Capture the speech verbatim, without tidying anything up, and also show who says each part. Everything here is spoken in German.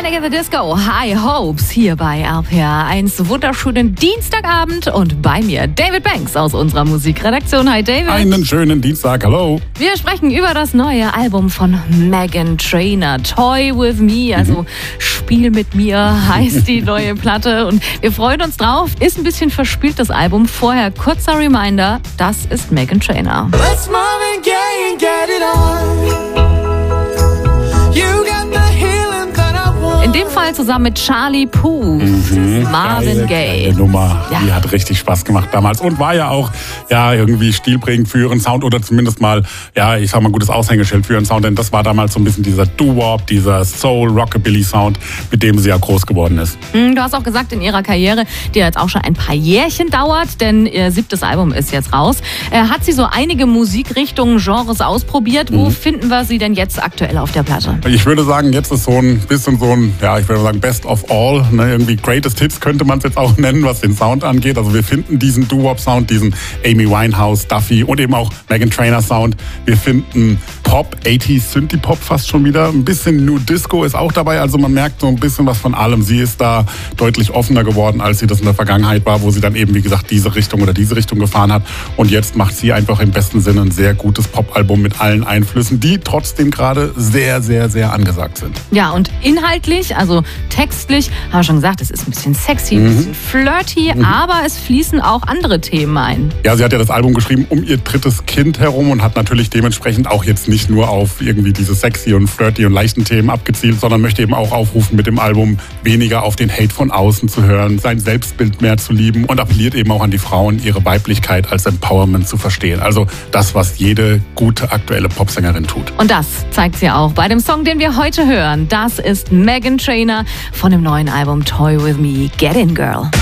Speaker 1: Panic at the Disco, High Hopes hier bei R P R eins. Wunderschönen Dienstagabend und bei mir David Banks aus unserer Musikredaktion. Hi David.
Speaker 2: Einen schönen Dienstag, hallo.
Speaker 1: Wir sprechen über das neue Album von Meghan Trainor, Toy With Me, also mhm. Spiel mit mir heißt die neue Platte und wir freuen uns drauf. Ist ein bisschen verspielt das Album. Vorher kurzer Reminder, das ist Meghan Trainor.
Speaker 3: Let's Marvin Gaye and get it on.
Speaker 1: In dem Fall zusammen mit Charlie Puth,
Speaker 2: mhm.
Speaker 1: Marvin Gaye.
Speaker 2: Geile Nummer,
Speaker 1: ja.
Speaker 2: Die hat richtig Spaß gemacht damals und war ja auch ja irgendwie stilprägend für ihren Sound oder zumindest mal, ja, ich sag mal, gutes Aushängeschild für ihren Sound, denn das war damals so ein bisschen dieser Doo-Wop, dieser Soul-Rockabilly-Sound, mit dem sie ja groß geworden ist.
Speaker 1: Du hast auch gesagt, in ihrer Karriere, die jetzt auch schon ein paar Jährchen dauert, denn ihr siebtes Album ist jetzt raus, hat sie so einige Musikrichtungen, Genres ausprobiert. Wo mhm. finden wir sie denn jetzt aktuell auf der Platte?
Speaker 2: Ich würde sagen, jetzt ist so ein bisschen so ein ja, ich würde sagen, Best of All, ne, irgendwie Greatest Hits könnte man es jetzt auch nennen, was den Sound angeht. Also wir finden diesen Doo-Wop-Sound, diesen Amy Winehouse, Duffy und eben auch Meghan Trainor-Sound. Wir finden Pop, achtziger Synthie-Pop fast schon wieder. Ein bisschen New Disco ist auch dabei, also man merkt so ein bisschen was von allem. Sie ist da deutlich offener geworden, als sie das in der Vergangenheit war, wo sie dann eben, wie gesagt, diese Richtung oder diese Richtung gefahren hat. Und jetzt macht sie einfach im besten Sinne ein sehr gutes Pop-Album mit allen Einflüssen, die trotzdem gerade sehr, sehr, sehr angesagt sind.
Speaker 1: Ja, und inhaltlich, also textlich, haben wir schon gesagt, es ist ein bisschen sexy, ein bisschen flirty, mhm. aber es fließen auch andere Themen ein.
Speaker 2: Ja, sie hat ja das Album geschrieben um ihr drittes Kind herum und hat natürlich dementsprechend auch jetzt nicht nur auf irgendwie diese sexy und flirty und leichten Themen abgezielt, sondern möchte eben auch aufrufen, mit dem Album weniger auf den Hate von außen zu hören, sein Selbstbild mehr zu lieben und appelliert eben auch an die Frauen, ihre Weiblichkeit als Empowerment zu verstehen. Also das, was jede gute aktuelle Popsängerin tut.
Speaker 1: Und das zeigt sie auch bei dem Song, den wir heute hören. Das ist Meghan Trainor von dem neuen Album Toy With Me, Get In Girl.